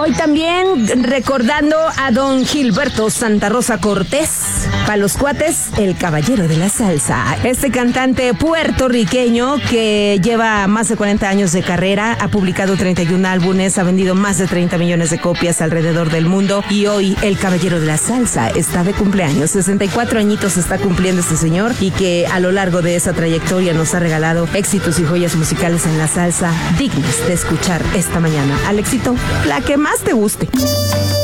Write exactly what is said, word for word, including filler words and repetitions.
Hoy también recordando a don Gilberto Santa Rosa Cortés, para los cuates, el caballero de la salsa. Este cantante puertorriqueño que lleva más de cuarenta años de carrera, ha publicado treinta y un álbumes, ha vendido más de treinta millones de copias alrededor del mundo y hoy el caballero de la salsa está de cumpleaños. sesenta y cuatro añitos está cumpliendo este señor y que a lo largo de esa trayectoria nos ha regalado éxitos y joyas musicales en la salsa dignas de escuchar esta mañana. Al éxito, la que más te guste.